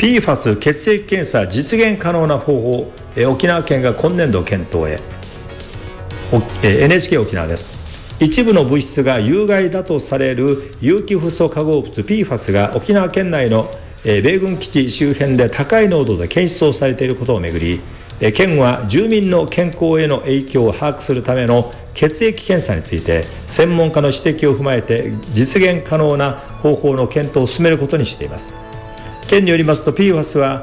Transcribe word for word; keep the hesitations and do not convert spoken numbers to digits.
ピーファス 血液検査実現可能な方法、沖縄県が今年度検討へ。 エヌエイチケー 沖縄です。一部の物質が有害だとされる有機フッ素化合物 ピーファス が沖縄県内の米軍基地周辺で高い濃度で検出をされていることをめぐり、県は住民の健康への影響を把握するための血液検査について専門家の指摘を踏まえて実現可能な方法の検討を進めることにしています。県によりますと ピーファス は